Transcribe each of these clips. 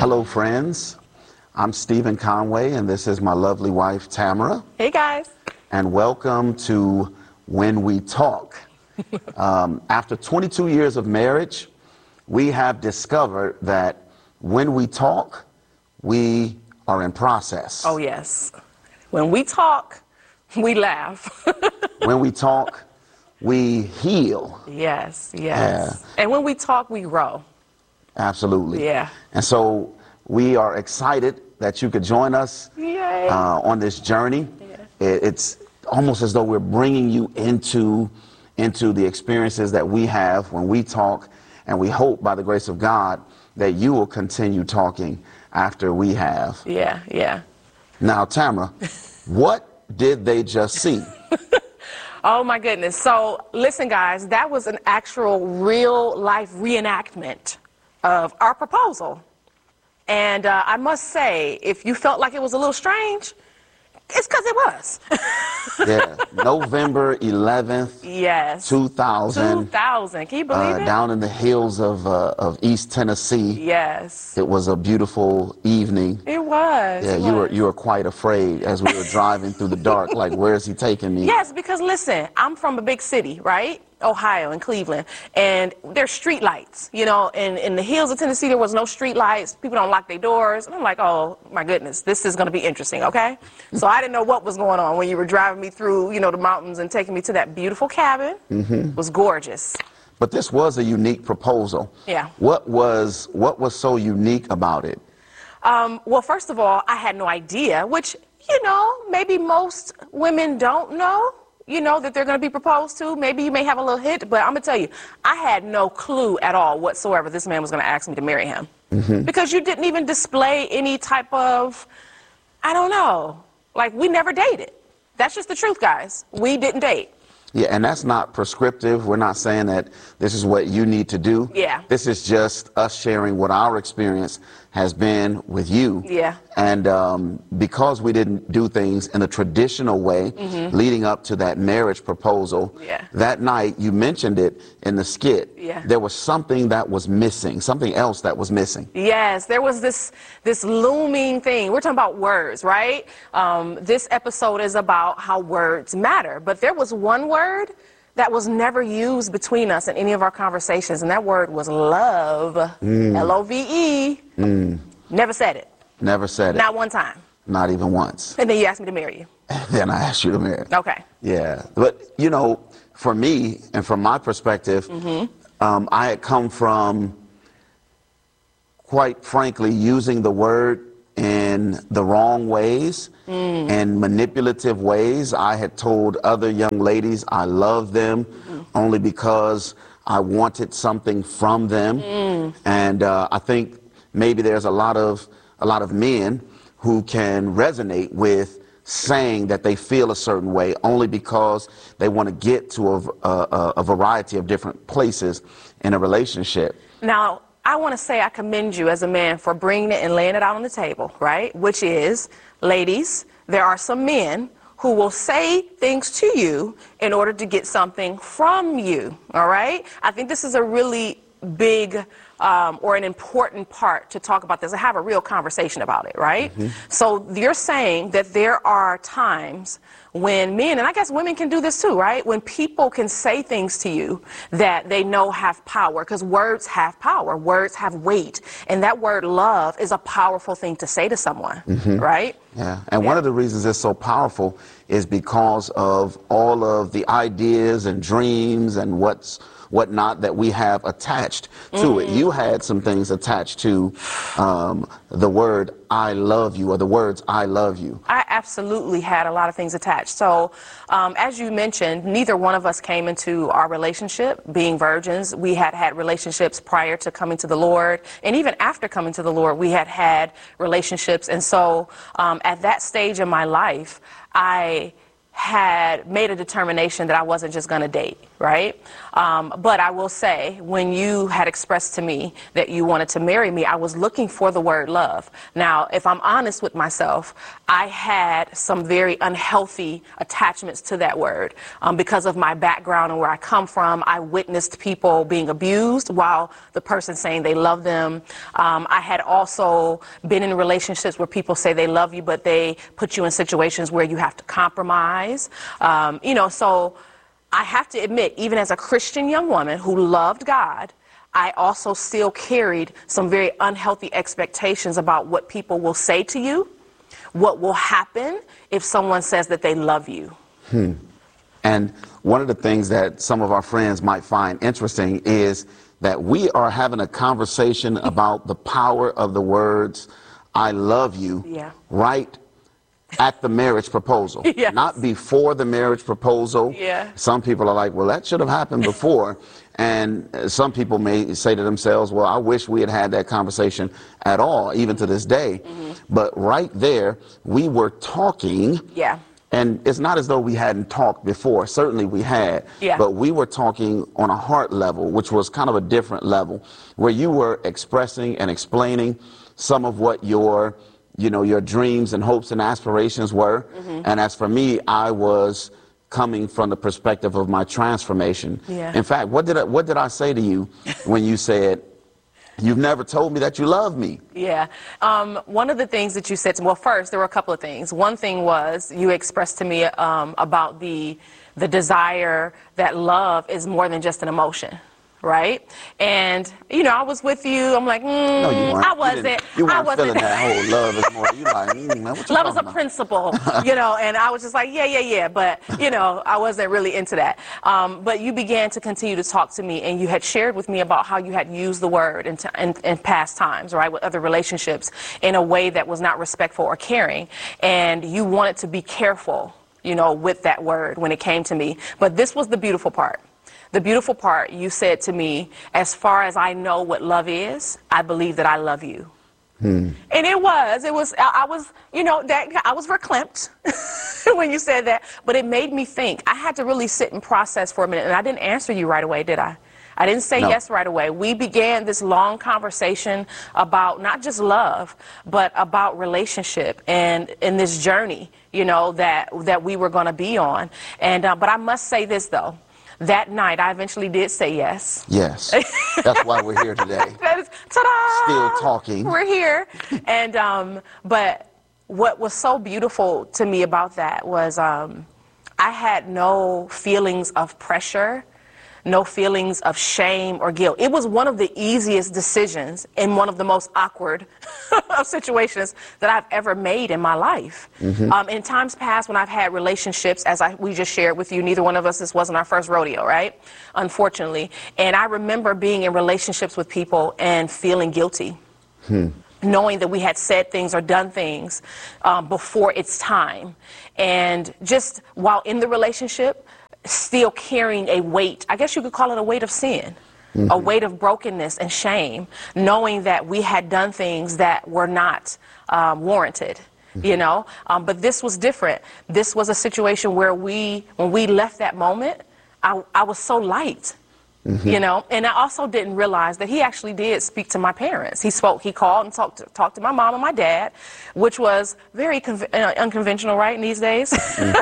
Hello, friends. I'm Stephen Conway, and this is my lovely wife, Tamara. Hey, guys. And welcome to When We Talk. After 22 years of marriage, we have discovered that when we talk, we are in process. Oh, yes. When we talk, we laugh. When we talk, we heal. Yes, yes. And when we talk, we grow. Absolutely. Yeah. And so we are excited that you could join us on this journey. Yeah. It's almost as though we're bringing you into the experiences that we have when we talk, and we hope by the grace of God that you will continue talking after we have. Yeah, yeah. Now, Tamara, what did they just see? Oh, my goodness. So, listen, guys, that was an actual real-life reenactment of our proposal. And I must say, if you felt like it was a little strange, it's because it was. Yeah, November 11th, yes, 2000. 2000, can you believe it? Down in the hills of East Tennessee. Yes. It was a beautiful evening. It was. Yeah, you were quite afraid as we were driving through the dark, like, where is he taking me? Yes, because listen, I'm from a big city, right? Ohio and Cleveland, and there's street lights, you know, and in the hills of Tennessee there was no street lights. People don't lock their doors, and I'm like, oh my goodness, this is going to be interesting. Okay, so I didn't know what was going on when you were driving me through, you know, the mountains and taking me to that beautiful cabin. It was gorgeous. But this was a unique proposal. Yeah. What was so unique about it? Well, first of all, I had no idea, which, you know, maybe most women don't know, you know, that they're going to be proposed to. Maybe you may have a little hint, but I'm going to tell you, I had no clue at all whatsoever this man was going to ask me to marry him. Because you didn't even display any type of, I don't know, like, we never dated. That's just the truth, guys. We didn't date. Yeah, and that's not prescriptive. We're not saying that this is what you need to do. Yeah. This is just us sharing what our experience has been with you. Yeah. And because we didn't do things in a traditional way leading up to that marriage proposal, that night, you mentioned it in the skit, there was something that was missing, something else that was missing. Yes, there was this looming thing. We're talking about words, right? This episode is about how words matter. But there was one word that was never used between us in any of our conversations, and that word was love. L-O-V-E. Never said it. Never said it. Not one time. Not even once. And then you asked me to marry you. Then I asked you to marry. Okay. Yeah. But, you know, for me and from my perspective, I had come from, quite frankly, using the word in the wrong ways and manipulative ways. I had told other young ladies I love them only because I wanted something from them. And I think maybe there's a lot of men who can resonate with saying that they feel a certain way only because they want to get to a variety of different places in a relationship. Now, I want to say I commend you as a man for bringing it and laying it out on the table, right? Which is, ladies, there are some men who will say things to you in order to get something from you, all right? I think this is a really big or an important part to talk about this and have a real conversation about it, right? So you're saying that there are times when men, and I guess women can do this too, right? When people can say things to you that they know have power, because words have power, words have weight, and that word love is a powerful thing to say to someone, right? Yeah, and one of the reasons it's so powerful is because of all of the ideas and dreams and whatnot that we have attached to it. You had some things attached to the word I love you, or the words I love you. I absolutely had a lot of things attached. So as you mentioned, neither one of us came into our relationship being virgins. We had had relationships prior to coming to the Lord, and even after coming to the Lord, we had had relationships. And so at that stage in my life, I had made a determination that I wasn't just going to date, right? But I will say, when you had expressed to me that you wanted to marry me, I was looking for the word love. Now, if I'm honest with myself, I had some very unhealthy attachments to that word. Because of my background and where I come from, I witnessed people being abused while the person saying they love them. I had also been in relationships where people say they love you, but they put you in situations where you have to compromise. So I have to admit, even as a Christian young woman who loved God, I also still carried some very unhealthy expectations about what people will say to you, what will happen if someone says that they love you. And one of the things that some of our friends might find interesting is that we are having a conversation about the power of the words, I love you, right at the marriage proposal, Yes. not before the marriage proposal. Yeah. Some people are like, well, that should have happened before. And some people may say to themselves, well, I wish we had had that conversation at all, even to this day. But right there, we were talking. Yeah. And it's not as though we hadn't talked before. Certainly we had. Yeah. But we were talking on a heart level, which was kind of a different level, where you were expressing and explaining some of what your dreams and hopes and aspirations were. And as for me, I was coming from the perspective of my transformation. Yeah. In fact, what did I say to you when you said, you've never told me that you love me? Yeah. One of the things that you said to me, well, first, there were a couple of things. One thing was you expressed to me about the desire that love is more than just an emotion. Right? And, I was with you. I'm like, No, you weren't. I wasn't. You weren't I wasn't. feeling that whole love is more. You like, man, what you Love is a about? principle, and I was just like, yeah. But, I wasn't really into that. But you began to continue to talk to me, and you had shared with me about how you had used the word in past times, right, with other relationships in a way that was not respectful or caring. And you wanted to be careful, with that word when it came to me. But this was the beautiful part. The beautiful part, you said to me, as far as I know what love is, I believe that I love you. And I was, I was verklempt when you said that, but it made me think. I had to really sit and process for a minute, and I didn't answer you right away, did I? I didn't say yes right away. We began this long conversation about not just love, but about relationship and in this journey, that we were going to be on. And but I must say this, though. That night, I eventually did say yes. Yes. That's why we're here today. That is, ta-da! Still talking. We're here. And, but what was so beautiful to me about that was I had no feelings of pressure, no feelings of shame or guilt. It was one of the easiest decisions in one of the most awkward of situations that I've ever made in my life. In times past when I've had relationships, as we just shared with you, neither one of us, this wasn't our first rodeo, right? Unfortunately. And I remember being in relationships with people and feeling guilty. Knowing that we had said things or done things before it's time. And just while in the relationship, still carrying a weight, I guess you could call it a weight of sin, a weight of brokenness and shame, knowing that we had done things that were not warranted, but this was different. This was a situation where when we left that moment, I was so light. And I also didn't realize that he actually did speak to my parents. He called and talked to my mom and my dad, which was very unconventional, right, in these days.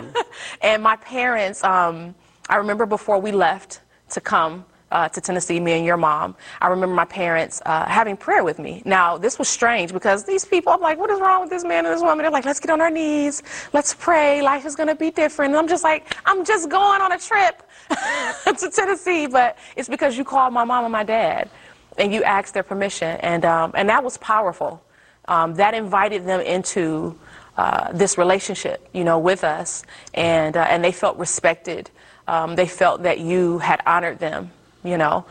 And my parents, I remember before we left to come to Tennessee, me and your mom, I remember my parents having prayer with me. Now, this was strange because these people, I'm like, what is wrong with this man and this woman? They're like, let's get on our knees, let's pray, life is going to be different. And I'm just like, I'm just going on a trip to Tennessee, but it's because you called my mom and my dad and you asked their permission, and that was powerful. That invited them into this relationship, with us, and they felt respected. They felt that you had honored them. Yeah.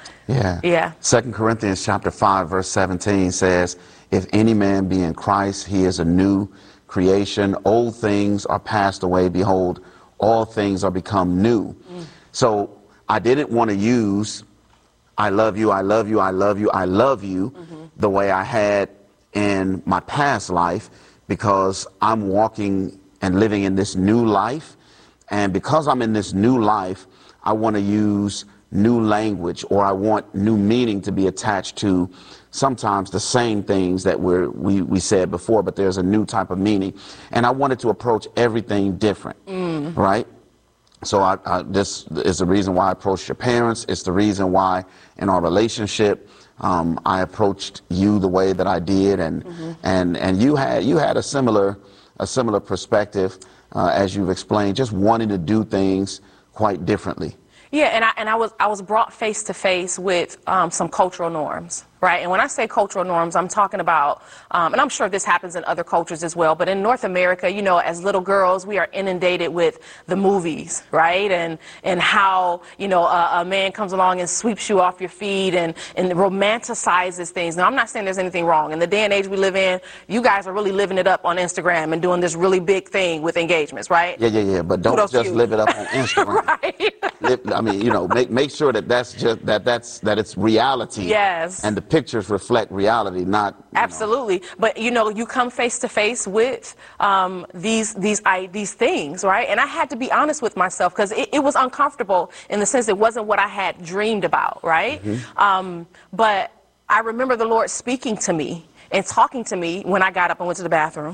2 Corinthians chapter 5, verse 17 says, if any man be in Christ, he is a new creation. Old things are passed away. Behold, all things are become new. So I didn't want to use I love you, I love you, I love you, I love you the way I had in my past life, because I'm walking and living in this new life. And because I'm in this new life, I want to use new language, or I want new meaning to be attached to sometimes the same things that we said before, but there's a new type of meaning. And I wanted to approach everything different, right? So this is the reason why I approached your parents. It's the reason why in our relationship, I approached you the way that I did, and you had a similar perspective, as you've explained, just wanting to do things quite differently. Yeah, and I was brought face to face with some cultural norms, right? And when I say cultural norms, I'm talking about, and I'm sure this happens in other cultures as well, but in North America, you know, as little girls, we are inundated with the movies, right? And how, you know, a man comes along and sweeps you off your feet and romanticizes things. Now, I'm not saying there's anything wrong. In the day and age we live in, you guys are really living it up on Instagram and doing this really big thing with engagements, right? Yeah. But don't just live it up on Instagram. Right. I mean, you know, make sure that that it's reality. Yes. And the pictures reflect reality, not absolutely. But you know, you come face to face with these things, right? And I had to be honest with myself, because it was uncomfortable in the sense it wasn't what I had dreamed about, right? But I remember the Lord speaking to me and talking to me when I got up and went to the bathroom.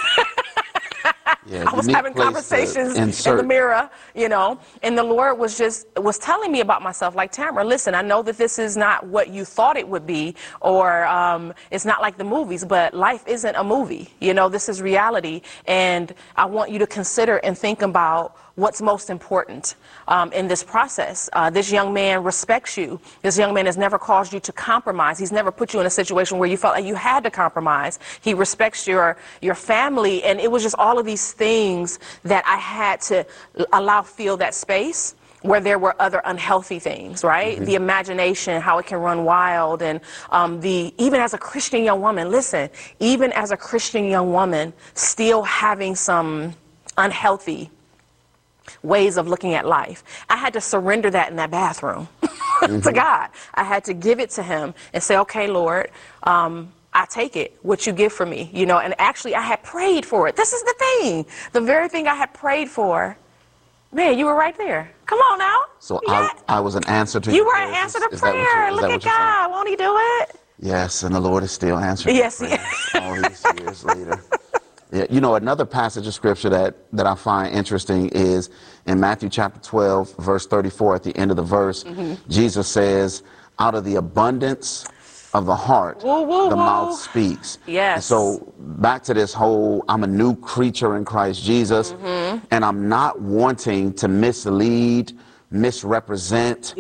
Yeah, I was having conversations in the mirror, you know, and the Lord was telling me about myself, like, Tamara, listen, I know that this is not what you thought it would be, or it's not like the movies, but life isn't a movie. You know, this is reality, and I want you to consider and think about what's most important in this process. This young man respects you. This young man has never caused you to compromise. He's never put you in a situation where you felt like you had to compromise. He respects your family, and it was just all of these things that I had to feel that space where there were other unhealthy things, right? The imagination, how it can run wild, and even as a Christian young woman, listen, even as a Christian young woman, still having some unhealthy ways of looking at life. I had to surrender that in that bathroom to God. I had to give it to him and say, okay, Lord, I take it, what you give for me, you know, and actually I had prayed for it. This is the thing, the very thing I had prayed for. Man, you were right there. Come on now. So yeah. I was an answer to you were an answer to prayer. Look at God. Won't he do it? Yes, and the Lord is still answering. Yes, all these years later. Yeah, you know, another passage of scripture that I find interesting is in Matthew chapter 12, verse 34, at the end of the verse, Jesus says, out of the abundance of the heart, the mouth speaks. Yes. And so back to this whole, I'm a new creature in Christ Jesus, and I'm not wanting to mislead, misrepresent,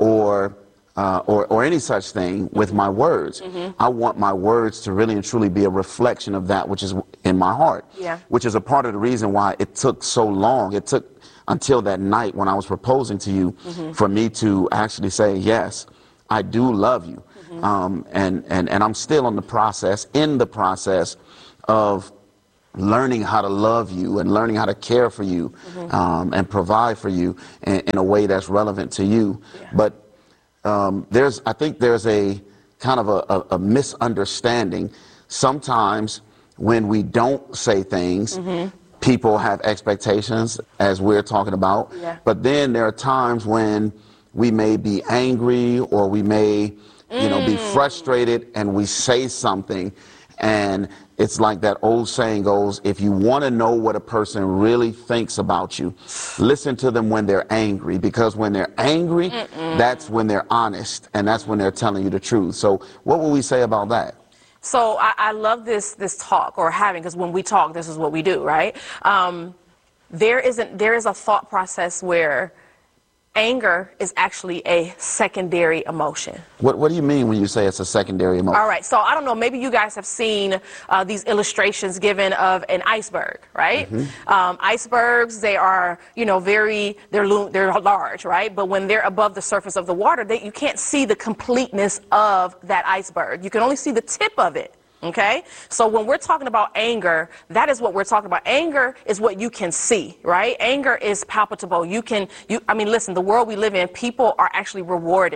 or any such thing with my words. I want my words to really and truly be a reflection of that which is in my heart, which is a part of the reason why it took so long. It took until that night when I was proposing to you for me to actually say, yes, I do love you. And I'm still in the process of learning how to love you and learning how to care for you and provide for you in a way that's relevant to you. But I think there's a kind of a misunderstanding. Sometimes when we don't say things, people have expectations, as we're talking about. But then there are times when we may be angry, or we may, you know, be frustrated, and we say something. And it's like that old saying goes, if you want to know what a person really thinks about you, listen to them when they're angry, because when they're angry, that's when they're honest, and that's when they're telling you the truth. So what will we say about that? So I love this talk, or having, because when we talk, this is what we do, right? There is a thought process where anger is actually a secondary emotion. What do you mean when you say it's a secondary emotion? All right, so I don't know, maybe you guys have seen these illustrations given of an iceberg, right? Icebergs, they are, you know, they're large, right? But when they're above the surface of the water, you can't see the completeness of that iceberg. You can only see the tip of it. Okay, so when we're talking about anger, that is what we're talking about. Anger is what you can see, right? Anger is palpable. I mean, listen, the world we live in, people are actually rewarded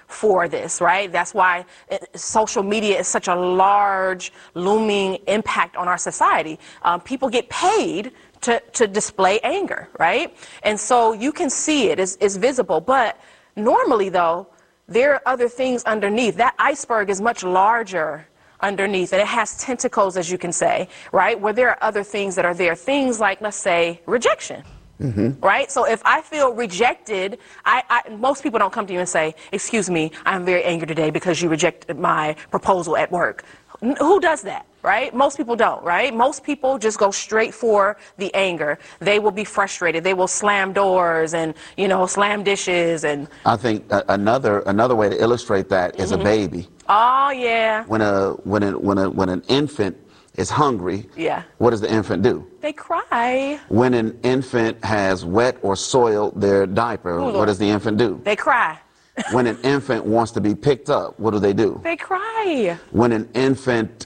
for this, right? That's why social media is such a large, looming impact on our society. People get paid to display anger, right? And so you can see it, it's visible. But normally, though, there are other things underneath. That iceberg is much larger underneath, and it has tentacles, as you can say, right? Where there are other things that are there. Things like, let's say, rejection. Right? So if I feel rejected, most people don't come to you and say, excuse me, I'm very angry today because you rejected my proposal at work. Who does that? Right? Most people don't, right? Most people just go straight for the anger. They will be frustrated. They will slam doors and, slam dishes. And I think another way to illustrate that is a baby. Oh, yeah. When an infant is hungry, yeah, what does the infant do? They cry. When an infant has wet or soiled their diaper, what does the infant do? They cry. When an infant wants to be picked up, what do? They cry. When an infant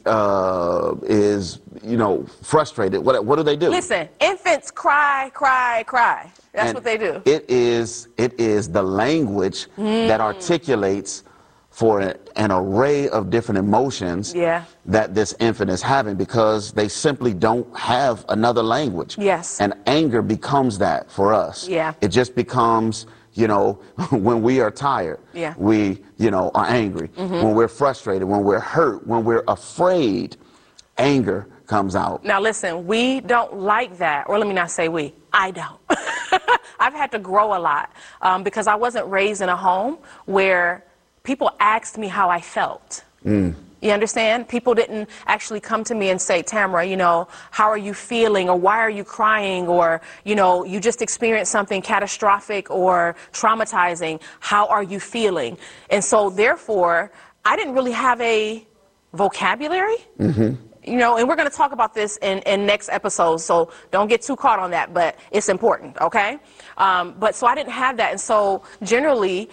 is, frustrated, what do they do? Listen, infants cry, cry, cry. That's what they do. It is the language that articulates for an array of different emotions that this infant is having, because they simply don't have another language. Yes. And anger becomes that for us. Yeah. It just becomes, when we are tired, we, are angry. When we're frustrated, when we're hurt, when we're afraid, anger comes out. Now listen, we don't like that, or let me not say we, I don't. I've had to grow a lot because I wasn't raised in a home where people asked me how I felt. You understand? People didn't actually come to me and say, Tamara, how are you feeling, or why are you crying, or, you just experienced something catastrophic or traumatizing. How are you feeling? And so therefore, I didn't really have a vocabulary. And we're going to talk about this in next episodes, so don't get too caught on that, but it's important, okay? But so I didn't have that, and so generally,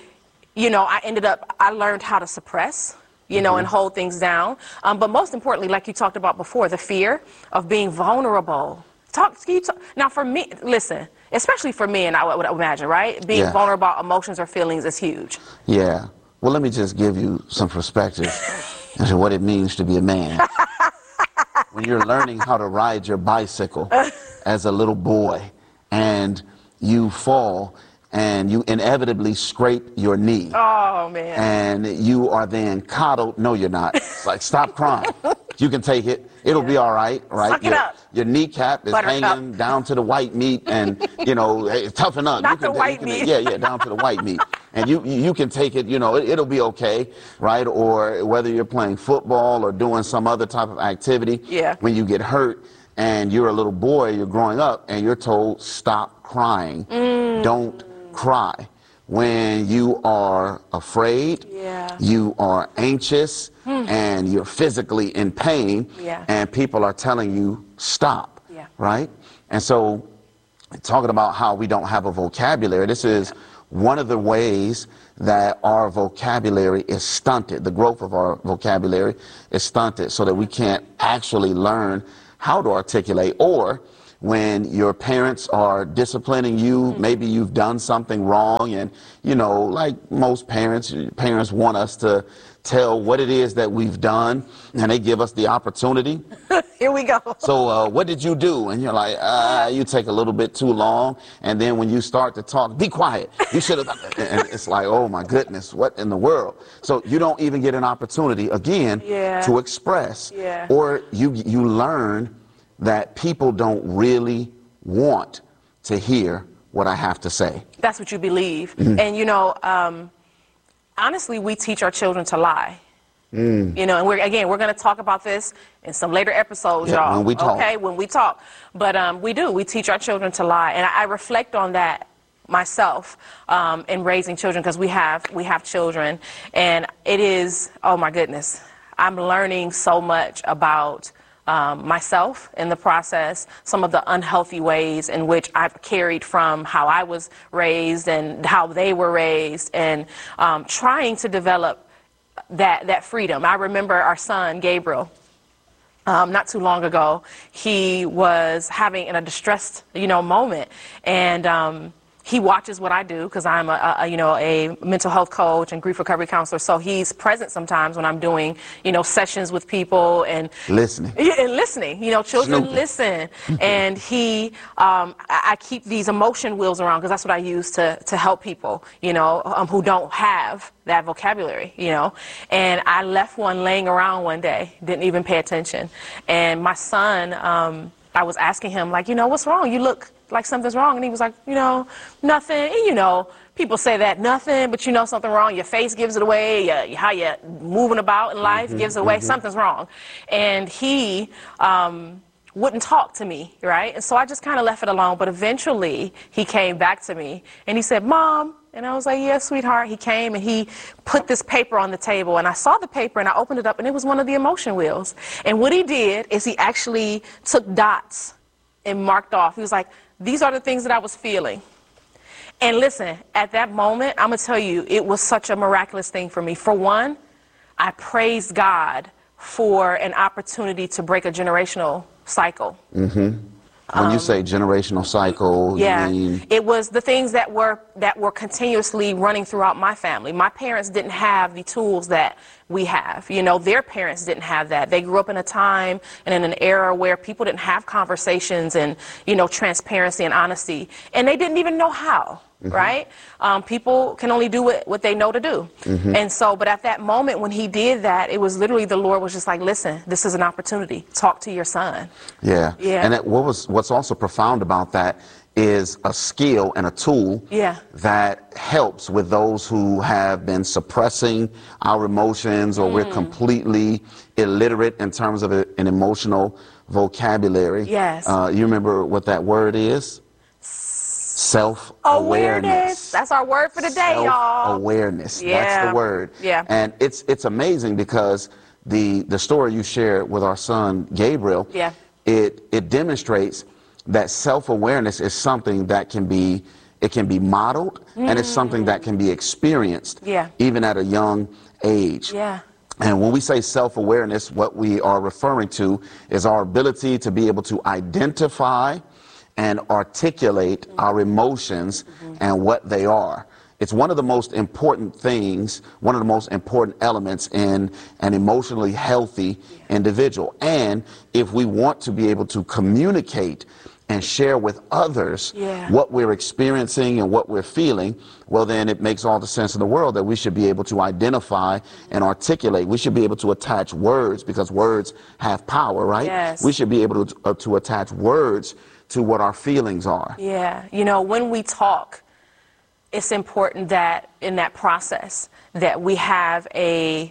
I learned how to suppress, and hold things down. But most importantly, like you talked about before, the fear of being vulnerable. Now, for me, listen, especially for me, and I would imagine, right? Being vulnerable about emotions or feelings is huge. Yeah. Well, let me just give you some perspective into what it means to be a man. When you're learning how to ride your bicycle as a little boy, and you fall, and you inevitably scrape your knee. Oh, man. And you are then coddled. No, you're not. It's like, stop crying. You can take it. It'll be all right, right? Suck it up. Your kneecap is Buttercup. hanging down to the white meat, and, hey, toughen up. Not the white meat. Yeah, down to the white meat. And you can take it, it'll be okay, right? Or whether you're playing football or doing some other type of activity, when you get hurt and you're a little boy, you're growing up, and you're told, stop crying. Don't cry. When you are afraid, you are anxious, and you're physically in pain, and people are telling you stop, right? And so talking about how we don't have a vocabulary, this is one of the ways that our vocabulary is stunted. The growth of our vocabulary is stunted, so that we can't actually learn how to articulate. Or when your parents are disciplining you, maybe you've done something wrong, and, like most parents want us to tell what it is that we've done, and they give us the opportunity. Here we go. So what did you do? And you're like, you take a little bit too long, and then when you start to talk, be quiet. You should have. And it's like, oh my goodness, what in the world? So you don't even get an opportunity again to express, or you learn that people don't really want to hear what I have to say. That's what you believe. And, honestly, we teach our children to lie. And we're going to talk about this in some later episodes, y'all. When we talk. Okay, when we talk. But we teach our children to lie. And I reflect on that myself in raising children, because we have children. And it is, oh my goodness, I'm learning so much about myself in the process, some of the unhealthy ways in which I've carried from how I was raised and how they were raised, and trying to develop that freedom. I remember our son, Gabriel, not too long ago, he was having a distressed, moment, and He watches what I do because I'm a mental health coach and grief recovery counselor. So he's present sometimes when I'm doing, sessions with people and listening. Yeah, and listening. Children Snooping. listen. And I keep these emotion wheels around because that's what I use to help people, who don't have that vocabulary, And I left one laying around one day, didn't even pay attention. And my son, I was asking him, like, what's wrong? You look like something's wrong. And he was like, nothing. And, people say that, nothing, but something wrong. Your face gives it away. How you're moving about in life gives it away. Something's wrong. And he wouldn't talk to me, right? And so I just kind of left it alone. But eventually he came back to me and he said, Mom. And I was like, yeah, sweetheart. He came and he put this paper on the table. And I saw the paper and I opened it up and it was one of the emotion wheels. And what he did is he actually took dots and marked off. He was like, these are the things that I was feeling. And listen, at that moment, I'm going to tell you, it was such a miraculous thing for me. For one, I praised God for an opportunity to break a generational cycle. When you say generational cycle, Yeah, you mean? it was the things that were continuously running throughout my family. My parents didn't have the tools that we have. Their parents didn't have that. They grew up in a time and in an era where people didn't have conversations and, transparency and honesty. And they didn't even know how, right? People can only do what they know to do. And so, but at that moment when he did that, it was literally the Lord was just like, listen, this is an opportunity. Talk to your son. Yeah. Yeah. And what's also profound about that is a skill and a tool that helps with those who have been suppressing our emotions or we're completely illiterate in terms of an emotional vocabulary. Yes. You remember what that word is? Self-awareness. That's our word for the day, y'all. Self-awareness. Yeah. That's the word. Yeah. And it's amazing because the story you shared with our son Gabriel, it demonstrates that self-awareness is something that can be modeled and it's something that can be experienced even at a young age. Yeah. And when we say self-awareness, what we are referring to is our ability to be able to identify and articulate our emotions and what they are. It's one of the most important things, one of the most important elements in an emotionally healthy individual. And if we want to be able to communicate and share with others what we're experiencing and what we're feeling, well, then it makes all the sense in the world that we should be able to identify and articulate. We should be able to attach words because words have power, right? Yes. We should be able to attach words to what our feelings are. Yeah. When we talk, it's important that in that process that we have a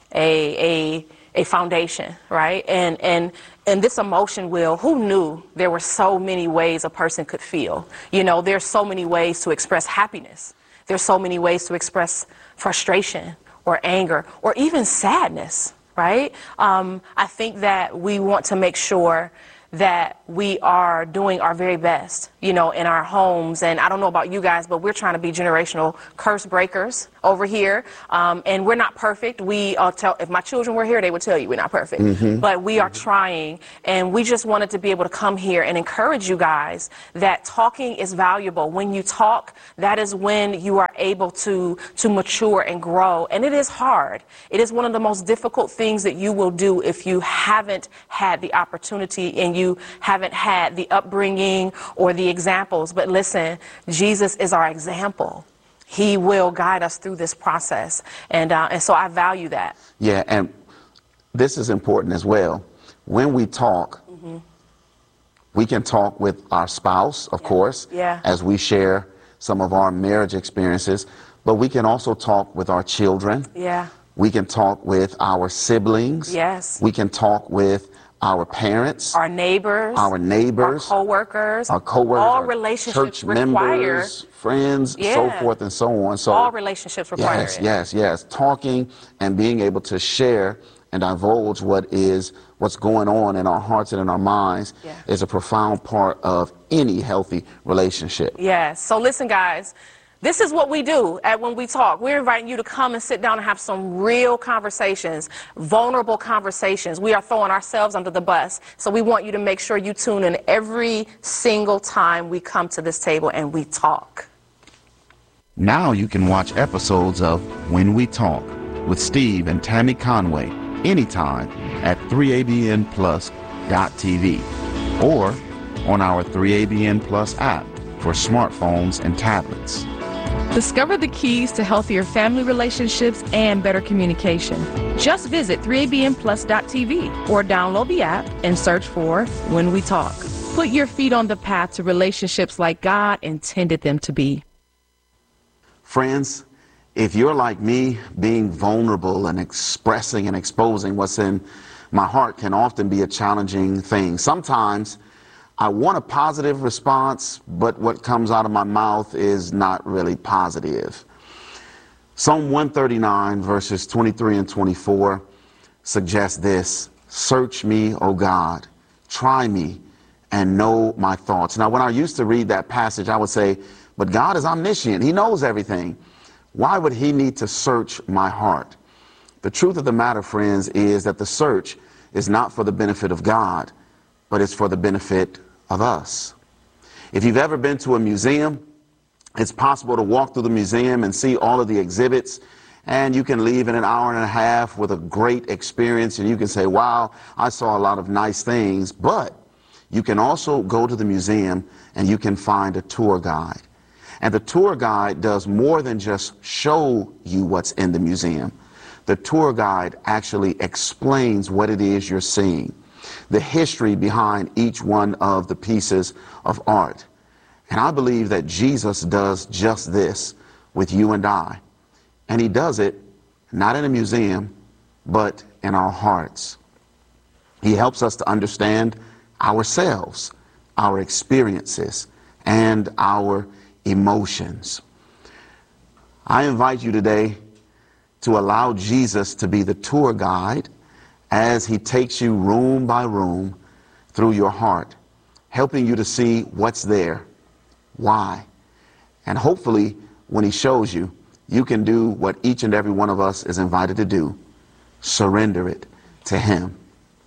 foundation, right? And this emotion wheel, who knew there were so many ways a person could feel? There's so many ways to express happiness. There's so many ways to express frustration or anger or even sadness, right? I think that we want to make sure that we are doing our very best, in our homes. And I don't know about you guys, but we're trying to be generational curse breakers over here. And we're not perfect. If my children were here, they would tell you we're not perfect. But we are trying. And we just wanted to be able to come here and encourage you guys that talking is valuable. When you talk, that is when you are able to mature and grow. And it is hard. It is one of the most difficult things that you will do if you haven't had the opportunity and you haven't had the upbringing or the examples. But listen, Jesus is our example. He will guide us through this process. And so I value that. Yeah, and this is important as well. When we talk, we can talk with our spouse, of course, as we share some of our marriage experiences, but we can also talk with our children. Yeah. We can talk with our siblings. Yes. We can talk with our parents, our neighbors, our co-workers, all our relationships church require members, friends, so forth and so on. So all relationships require it. Yes. Talking and being able to share and divulge what's going on in our hearts and in our minds is a profound part of any healthy relationship. Yes. So listen, guys. This is what we do When We Talk. We're inviting you to come and sit down and have some real conversations, vulnerable conversations. We are throwing ourselves under the bus. So we want you to make sure you tune in every single time we come to this table and we talk. Now you can watch episodes of When We Talk with Steve and Tammy Conway anytime at 3abnplus.tv or on our 3ABN Plus app for smartphones and tablets. Discover the keys to healthier family relationships and better communication. Just visit 3abnplus.tv or download the app and search for When We Talk. Put your feet on the path to relationships like God intended them to be. Friends, if you're like me, being vulnerable and expressing and exposing what's in my heart can often be a challenging thing. Sometimes I want a positive response, but what comes out of my mouth is not really positive. Psalm 139, verses 23 and 24 suggests this: "Search me, O God, try me, and know my thoughts." Now, when I used to read that passage, I would say, but God is omniscient. He knows everything. Why would he need to search my heart? The truth of the matter, friends, is that the search is not for the benefit of God, but it's for the benefit of us. If you've ever been to a museum, it's possible to walk through the museum and see all of the exhibits, and you can leave in an hour and a half with a great experience, and you can say, wow, I saw a lot of nice things. But you can also go to the museum and you can find a tour guide. And the tour guide does more than just show you what's in the museum. The tour guide actually explains what it is you're seeing, the history behind each one of the pieces of art. And I believe that Jesus does just this with you and I. And he does it not in a museum, but in our hearts. He helps us to understand ourselves, our experiences, and our emotions. I invite you today to allow Jesus to be the tour guide as he takes you room by room through your heart, helping you to see what's there, why, and hopefully when he shows you, you can do what each and every one of us is invited to do: surrender it to him.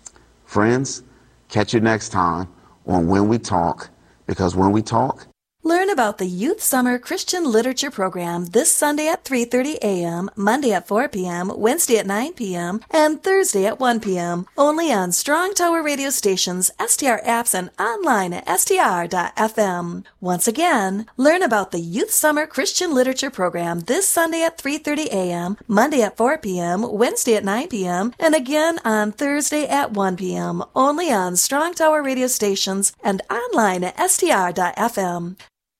Friends, catch you next time on When We Talk, because when we talk, Learn about the Youth Summer Christian Literature Program this Sunday at 3:30 a.m., Monday at 4 p.m., Wednesday at 9 p.m., and Thursday at 1 p.m. Only on Strong Tower radio stations, STR apps, and online at str.fm. Once again, learn about the Youth Summer Christian Literature Program this Sunday at 3:30 a.m., Monday at 4 p.m., Wednesday at 9 p.m., and again on Thursday at 1 p.m. Only on Strong Tower radio stations and online at str.fm.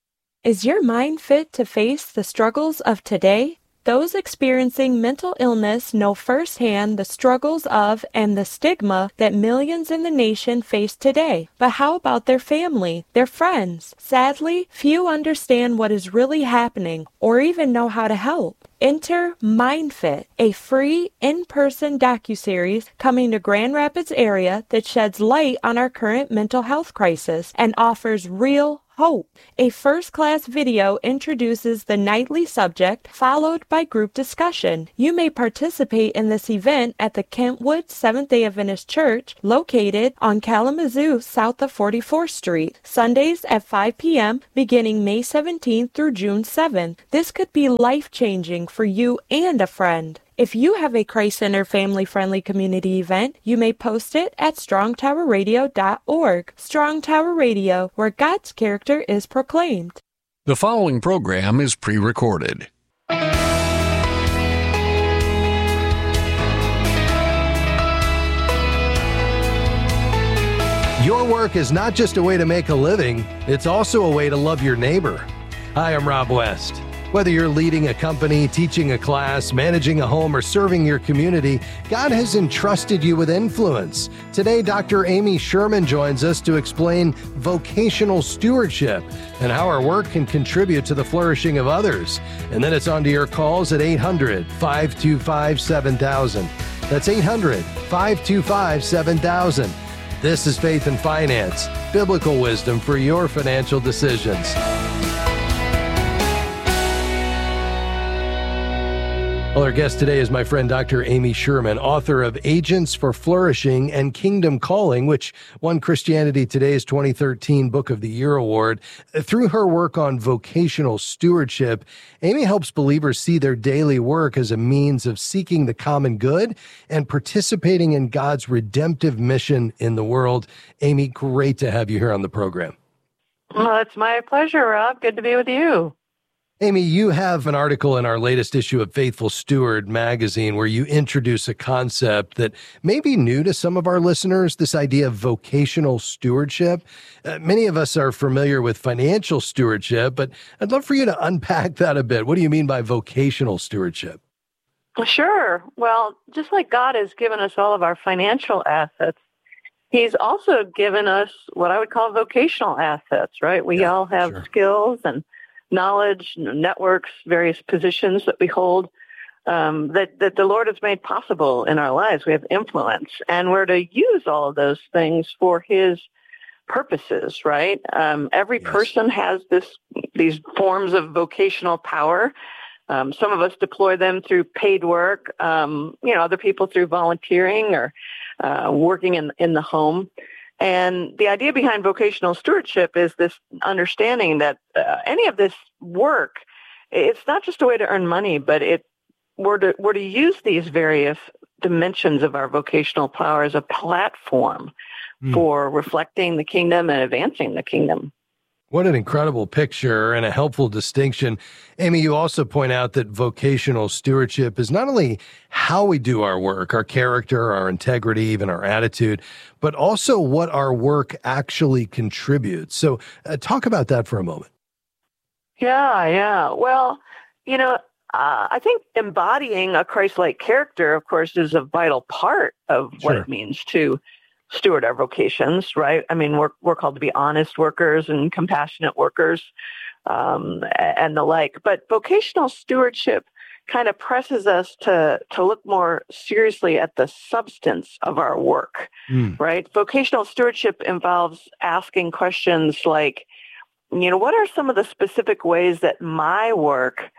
Is your mind fit to face the struggles of today? Those experiencing mental illness know firsthand the struggles of and the stigma that millions in the nation face today. But how about their family, their friends? Sadly, few understand what is really happening or even know how to help. Enter MindFit, a free in-person docuseries coming to Grand Rapids area that sheds light on our current mental health crisis and offers real hope. A first-class video introduces the nightly subject, followed by group discussion. You may participate in this event at the Kentwood Seventh-day Adventist Church, located on Kalamazoo, south of 44th Street, Sundays at 5 p.m., beginning May 17th through June 7th. This could be life-changing for you and a friend. If you have a Christ Center family-friendly community event, you may post it at strongtowerradio.org. Strong Tower Radio, where God's character is proclaimed. The following program is pre-recorded. Your work is not just a way to make a living, it's also a way to love your neighbor. Hi, I'm Rob West. Whether you're leading a company, teaching a class, managing a home, or serving your community, God has entrusted you with influence. Today, Dr. Amy Sherman joins us to explain vocational stewardship and how our work can contribute to the flourishing of others. And then it's on to your calls at 800-525-7000. That's 800-525-7000. This is Faith and Finance, biblical wisdom for your financial decisions. Well, our guest today is my friend Dr. Amy Sherman, author of Agents for Flourishing and Kingdom Calling, which won Christianity Today's 2013 Book of the Year award. Through her work on vocational stewardship, Amy helps believers see their daily work as a means of seeking the common good and participating in God's redemptive mission in the world. Amy, great to have you here on the program. Well, it's my pleasure, Rob. Good to be with you. Amy, you have an article in our latest issue of Faithful Steward magazine where you introduce a concept that may be new to some of our listeners, this idea of vocational stewardship. Many of us are familiar with financial stewardship, but I'd love for you to unpack that a bit. What do you mean by vocational stewardship? Sure. Well, just like God has given us all of our financial assets, He's also given us what I would call vocational assets, right? We all have skills and knowledge, networks, various positions that we hold that the Lord has made possible in our lives. We have influence, and we're to use all of those things for His purposes, right? Every person has these forms of vocational power. Some of us deploy them through paid work, other people through volunteering or working in the home. And the idea behind vocational stewardship is this understanding that any of this work, it's not just a way to earn money, but we're to use these various dimensions of our vocational power as a platform for reflecting the kingdom and advancing the kingdom. What an incredible picture and a helpful distinction. Amy, you also point out that vocational stewardship is not only how we do our work, our character, our integrity, even our attitude, but also what our work actually contributes. So talk about that for a moment. Yeah. Well, I think embodying a Christ-like character, of course, is a vital part of what it means to steward our vocations, right? I mean, we're called to be honest workers and compassionate workers and the like. But vocational stewardship kind of presses us to look more seriously at the substance of our work, right? Vocational stewardship involves asking questions like, what are some of the specific ways that my work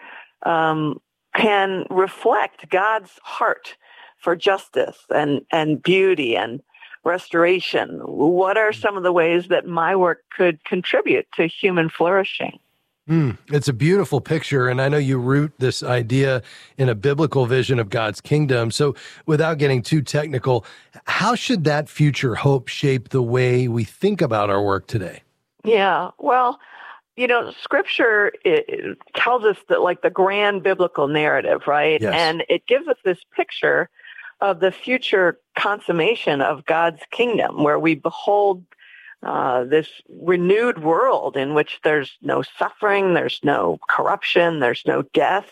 can reflect God's heart for justice and beauty and restoration? What are some of the ways that my work could contribute to human flourishing? It's a beautiful picture, and I know you root this idea in a biblical vision of God's kingdom. So without getting too technical, how should that future hope shape the way we think about our work today? Yeah, well, Scripture it tells us that like the grand biblical narrative, right? Yes. And it gives us this picture of the future consummation of God's kingdom, where we behold this renewed world in which there's no suffering, there's no corruption, there's no death.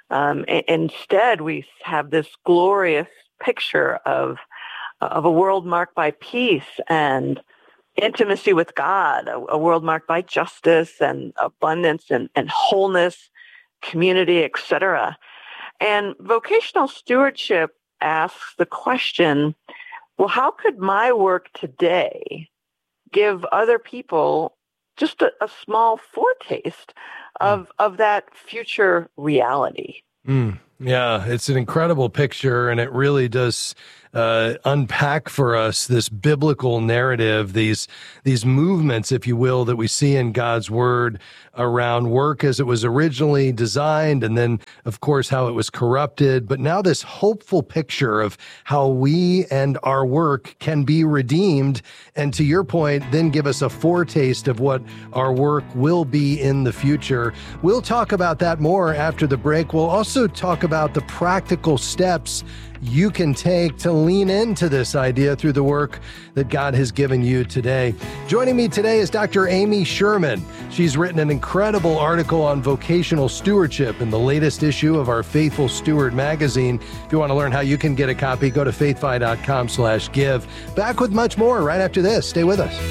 Instead, we have this glorious picture of a world marked by peace and intimacy with God, a world marked by justice and abundance and wholeness, community, etc. And vocational stewardship asks the question, well, how could my work today give other people just a small foretaste of that future reality? Yeah, it's an incredible picture, and it really does unpack for us this biblical narrative, these movements, if you will, that we see in God's Word around work as it was originally designed, and then, of course, how it was corrupted. But now this hopeful picture of how we and our work can be redeemed, and to your point, then give us a foretaste of what our work will be in the future. We'll talk about that more after the break. We'll also talk about the practical steps you can take to lean into this idea through the work that God has given you today. Joining me today is Dr. Amy Sherman. She's written an incredible article on vocational stewardship in the latest issue of our Faithful Steward magazine. If you want to learn how you can get a copy, go to faithfi.com/give. Back with much more right after this. Stay with us.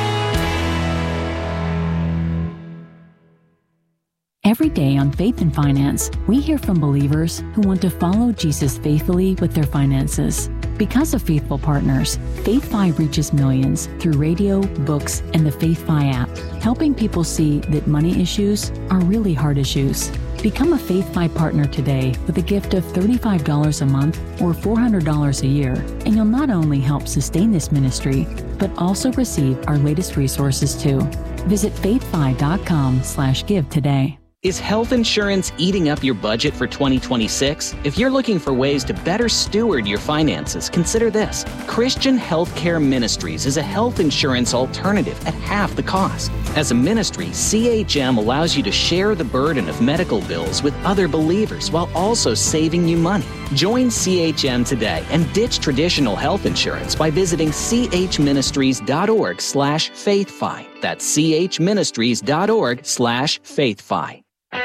Every day on Faith and Finance, we hear from believers who want to follow Jesus faithfully with their finances. Because of faithful partners, FaithFi reaches millions through radio, books, and the FaithFi app, helping people see that money issues are really hard issues. Become a Faith 5 partner today with a gift of $35 a month or $400 a year, and you'll not only help sustain this ministry, but also receive our latest resources too. Visit faith5.com/give today. Is health insurance eating up your budget for 2026? If you're looking for ways to better steward your finances, consider this. Christian Healthcare Ministries is a health insurance alternative at half the cost. As a ministry, CHM allows you to share the burden of medical bills with other believers while also saving you money. Join CHM today and ditch traditional health insurance by visiting chministries.org/faithfi. That's chministries.org/faithfi.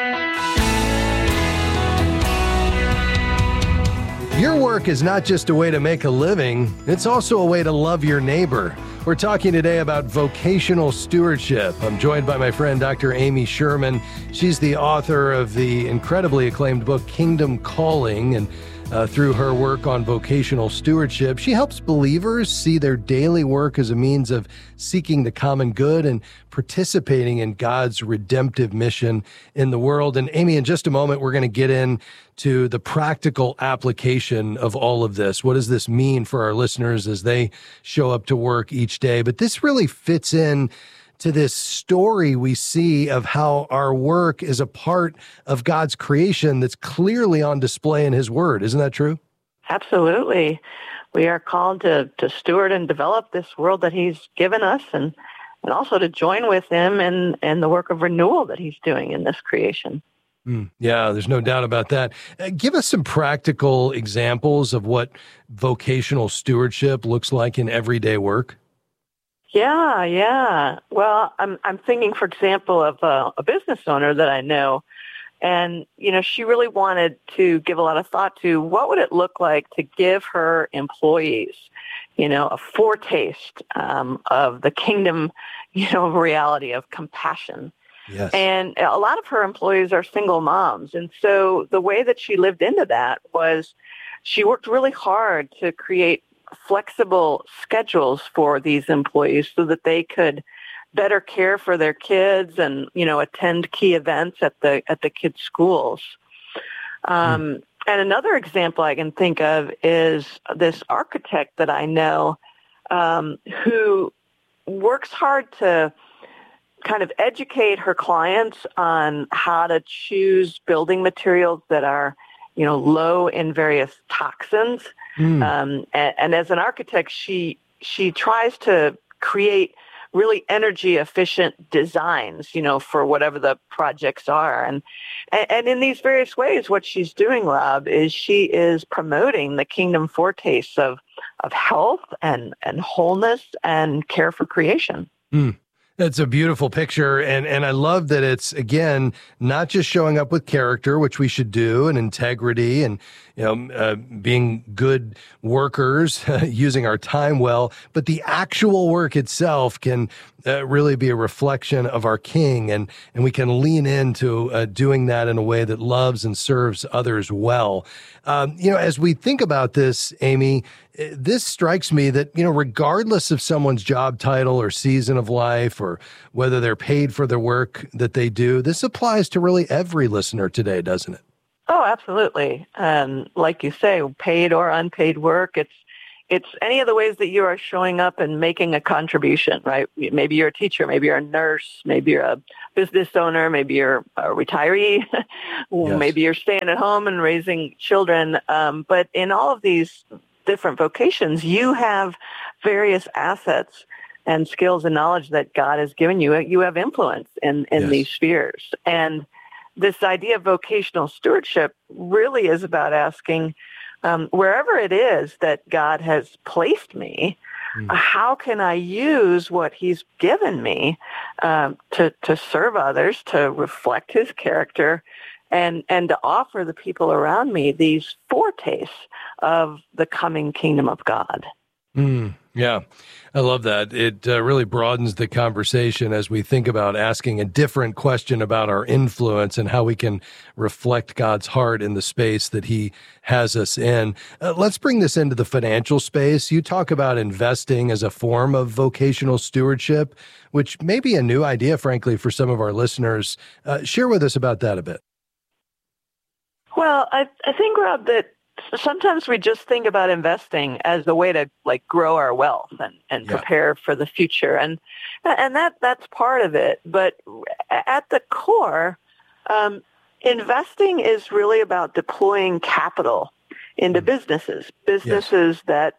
Your work is not just a way to make a living, it's also a way to love your neighbor. We're talking today about vocational stewardship. I'm joined by my friend, Dr. Amy Sherman. She's the author of the incredibly acclaimed book, Kingdom Calling, and through her work on vocational stewardship, she helps believers see their daily work as a means of seeking the common good and participating in God's redemptive mission in the world. And Amy, in just a moment, we're going to get into the practical application of all of this. What does this mean for our listeners as they show up to work each day? But this really fits in to this story we see of how our work is a part of God's creation that's clearly on display in His Word. Isn't that true? Absolutely. We are called to steward and develop this world that He's given us and also to join with Him in the work of renewal that He's doing in this creation. Yeah, there's no doubt about that. Give us some practical examples of what vocational stewardship looks like in everyday work. Yeah. Well, I'm thinking, for example, of a business owner that I know, and she really wanted to give a lot of thought to what would it look like to give her employees, a foretaste of the kingdom, reality of compassion. Yes. And a lot of her employees are single moms, and so the way that she lived into that was she worked really hard to create flexible schedules for these employees so that they could better care for their kids and, attend key events at the kids' schools. And another example I can think of is this architect that I know who works hard to kind of educate her clients on how to choose building materials that are low in various toxins. And as an architect, she tries to create really energy efficient designs, for whatever the projects are. And in these various ways, what she's doing, Rob, is she is promoting the kingdom foretaste of health and wholeness and care for creation. That's a beautiful picture, and I love that it's, again, not just showing up with character, which we should do, and integrity, and being good workers, using our time well, but the actual work itself can really be a reflection of our King, and we can lean into doing that in a way that loves and serves others well. As we think about this, Amy, this strikes me that, regardless of someone's job title or season of life or whether they're paid for the work that they do, this applies to really every listener today, doesn't it? Oh, absolutely. Like you say, paid or unpaid work, it's any of the ways that you are showing up and making a contribution, right? Maybe you're a teacher, maybe you're a nurse, maybe you're a business owner, maybe you're a retiree, yes. Maybe you're staying at home and raising children. But in all of these different vocations, you have various assets and skills and knowledge that God has given you. You have influence in yes. these spheres. And this idea of vocational stewardship really is about asking, wherever it is that God has placed me, how can I use what He's given me to serve others, to reflect His character, and to offer the people around me these foretastes of the coming kingdom of God. Yeah, I love that. It really broadens the conversation as we think about asking a different question about our influence and how we can reflect God's heart in the space that He has us in. Let's bring this into the financial space. You talk about investing as a form of vocational stewardship, which may be a new idea, frankly, for some of our listeners. Share with us about that a bit. Well, I think, Rob, that sometimes we just think about investing as a way to grow our wealth and prepare for the future. And that's part of it. But at the core, investing is really about deploying capital into businesses that,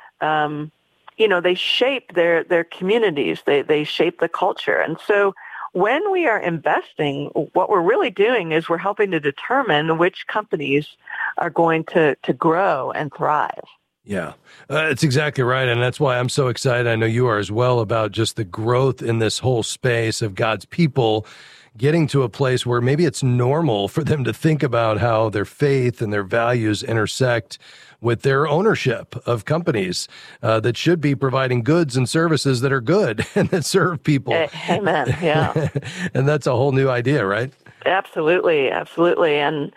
they shape their communities. They shape the culture. And so when we are investing, what we're really doing is we're helping to determine which companies are going to grow and thrive. Yeah, it's exactly right. And that's why I'm so excited. I know you are as well, about just the growth in this whole space of God's people getting to a place where maybe it's normal for them to think about how their faith and their values intersect with their ownership of companies that should be providing goods and services that are good and that serve people. Amen. Yeah. And that's a whole new idea, right? Absolutely. Absolutely. And,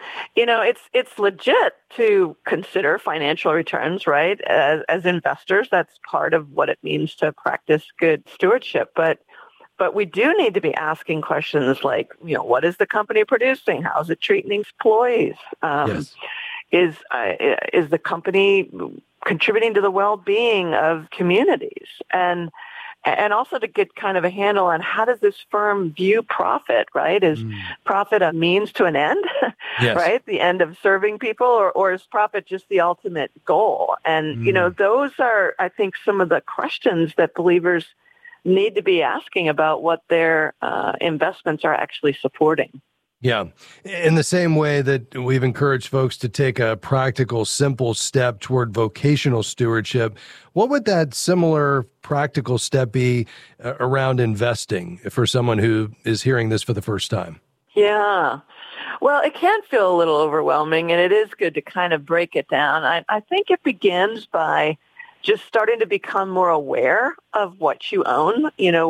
it's legit to consider financial returns, right? As investors, that's part of what it means to practice good stewardship. But we do need to be asking questions like, what is the company producing? How is it treating employees? Yes. Is the company contributing to the well-being of communities? And also to get kind of a handle on how does this firm view profit, right? Is profit a means to an end, Yes. right? The end of serving people, or is profit just the ultimate goal? And, those are, I think, some of the questions that believers need to be asking about what their investments are actually supporting. Yeah. In the same way that we've encouraged folks to take a practical, simple step toward vocational stewardship, what would that similar practical step be around investing for someone who is hearing this for the first time? Yeah. Well, it can feel a little overwhelming, and it is good to kind of break it down. I think it begins by just starting to become more aware of what you own.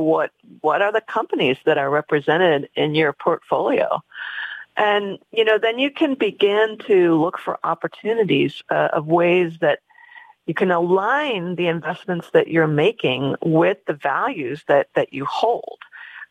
What are the companies that are represented in your portfolio? And, then you can begin to look for opportunities of ways that you can align the investments that you're making with the values that you hold.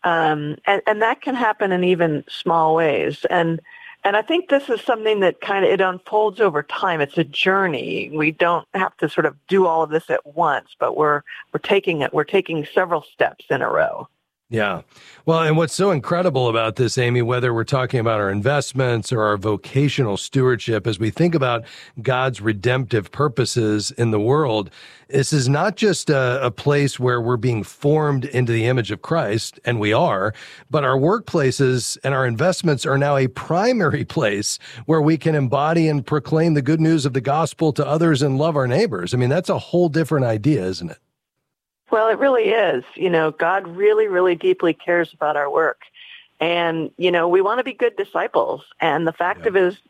And that can happen in even small ways. And I think this is something that it unfolds over time. It's a journey. We don't have to sort of do all of this at once, but we're taking several steps in a row. Yeah. Well, and what's so incredible about this, Amy, whether we're talking about our investments or our vocational stewardship, as we think about God's redemptive purposes in the world, this is not just a place where we're being formed into the image of Christ, and we are, but our workplaces and our investments are now a primary place where we can embody and proclaim the good news of the gospel to others and love our neighbors. I mean, that's a whole different idea, isn't it? Well, it really is. God really, really deeply cares about our work. And, we want to be good disciples. And the fact of it is,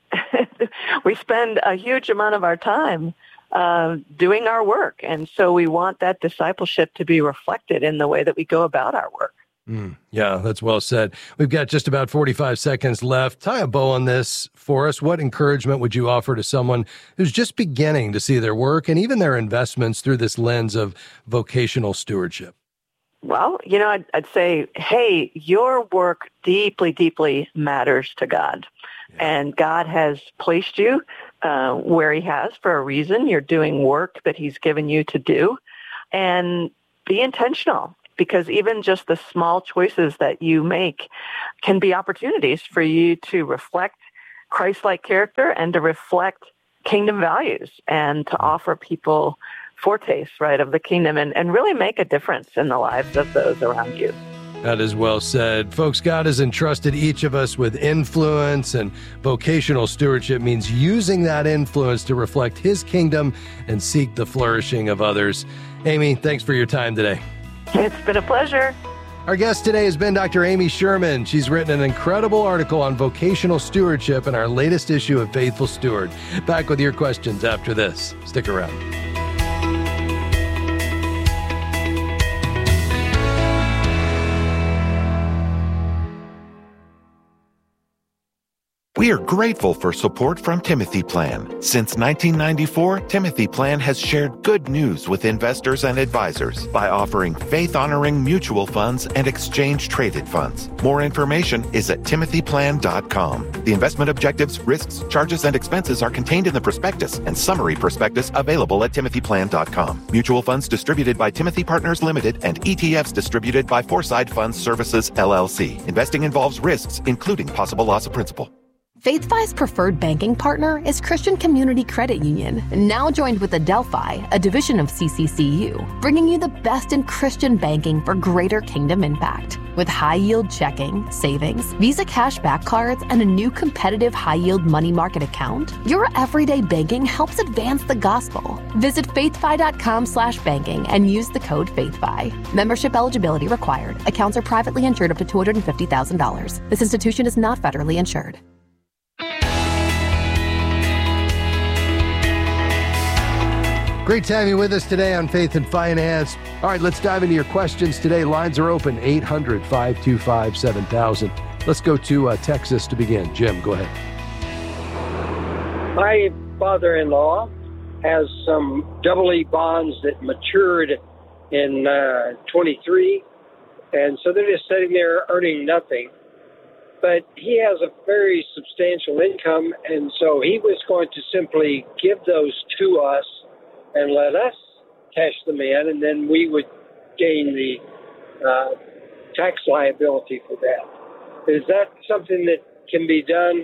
we spend a huge amount of our time doing our work. And so we want that discipleship to be reflected in the way that we go about our work. Yeah, that's well said. We've got just about 45 seconds left. Tie a bow on this for us. What encouragement would you offer to someone who's just beginning to see their work and even their investments through this lens of vocational stewardship? Well, I'd say, hey, your work deeply, deeply matters to God. Yeah. And God has placed you where he has for a reason. You're doing work that he's given you to do. And be intentional. Because even just the small choices that you make can be opportunities for you to reflect Christ-like character and to reflect kingdom values and to offer people foretastes, right, of the kingdom and really make a difference in the lives of those around you. That is well said. Folks, God has entrusted each of us with influence, and vocational stewardship means using that influence to reflect his kingdom and seek the flourishing of others. Amy, thanks for your time today. It's been a pleasure. Our guest today has been Dr. Amy Sherman. She's written an incredible article on vocational stewardship in our latest issue of Faithful Steward. Back with your questions after this. Stick around. We are grateful for support from Timothy Plan. Since 1994, Timothy Plan has shared good news with investors and advisors by offering faith-honoring mutual funds and exchange-traded funds. More information is at timothyplan.com. The investment objectives, risks, charges, and expenses are contained in the prospectus and summary prospectus available at timothyplan.com. Mutual funds distributed by Timothy Partners Limited and ETFs distributed by Foreside Funds Services, LLC. Investing involves risks, including possible loss of principal. FaithFi's preferred banking partner is Christian Community Credit Union, now joined with Adelphi, a division of CCCU, bringing you the best in Christian banking for greater kingdom impact. With high-yield checking, savings, Visa cashback cards, and a new competitive high-yield money market account, your everyday banking helps advance the gospel. Visit faithfi.com/banking and use the code FaithFi. Membership eligibility required. Accounts are privately insured up to $250,000. This institution is not federally insured. Great to have you with us today on Faith and Finance. All right, let's dive into your questions today. Lines are open, 800-525-7000. Let's go to Texas to begin. Jim, go ahead. My father-in-law has some EE bonds that matured in 23, and so they're just sitting there earning nothing. But he has a very substantial income, and so he was going to simply give those to us and let us cash them in, and then we would gain the tax liability for that. Is that something that can be done?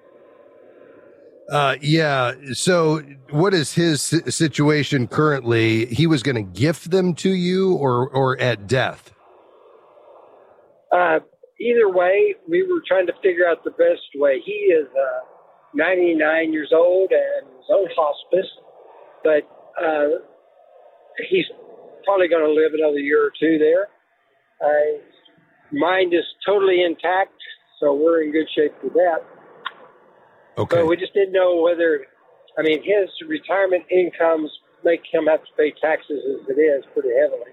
Yeah. So what is his situation currently? He was going to gift them to you or at death? Either way, we were trying to figure out the best way. He is 99 years old and is on hospice, but he's probably going to live another year or two there. His mind is totally intact, so we're in good shape for that. Okay. But we just didn't know whether, his retirement incomes make him have to pay taxes as it is pretty heavily.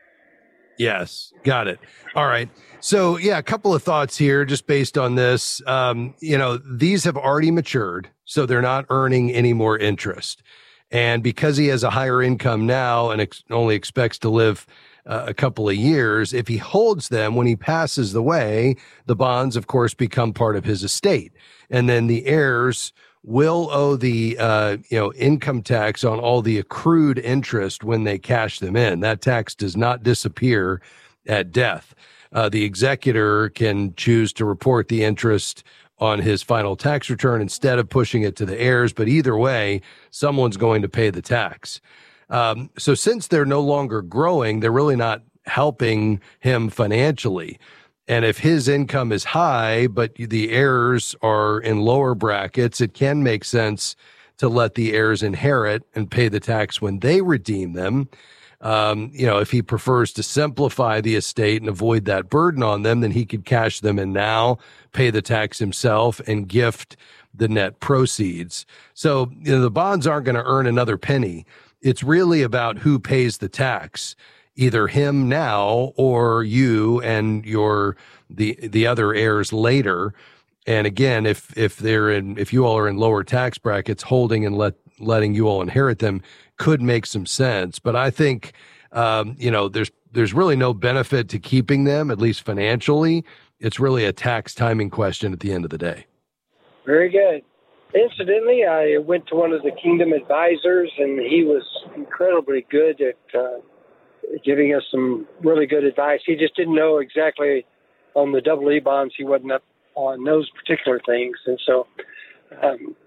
Yes. Got it. All right. So, yeah, a couple of thoughts here just based on this. These have already matured, so they're not earning any more interest. And because he has a higher income now and only expects to live a couple of years, if he holds them when he passes away, the bonds, of course, become part of his estate. And then the heirs will owe the income tax on all the accrued interest when they cash them in. That tax does not disappear at death. The executor can choose to report the interest on his final tax return instead of pushing it to the heirs. But either way, someone's going to pay the tax. So since they're no longer growing, they're really not helping him financially. And if his income is high, but the heirs are in lower brackets, it can make sense to let the heirs inherit and pay the tax when they redeem them. If he prefers to simplify the estate and avoid that burden on them, then he could cash them in now, pay the tax himself, and gift the net proceeds. So the bonds aren't going to earn another penny. It's really about who pays the tax, either him now or you and the other heirs later. And again, if you all are in lower tax brackets, holding and letting you all inherit them could make some sense. But I think, there's really no benefit to keeping them, at least financially. It's really a tax timing question at the end of the day. Very good. Incidentally, I went to one of the Kingdom advisors, and he was incredibly good at giving us some really good advice. He just didn't know exactly on the EE bonds. He wasn't up on those particular things. And so